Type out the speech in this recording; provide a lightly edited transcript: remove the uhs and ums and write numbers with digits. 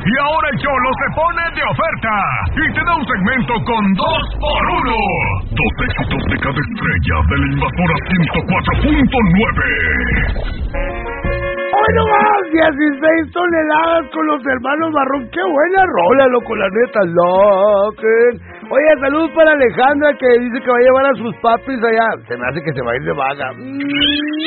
Y ahora el Cholo se pone de oferta y te da un segmento con 2x1. Dos éxitos de cada estrella de la Invasora 104.9. ¡Hoy no más! 16 toneladas con los hermanos Barrón. ¡Qué buena rola, loco! La neta, loquen. Oye, salud para Alejandra, que dice que va a llevar a sus papis allá. Se me hace que se va a ir de vaga.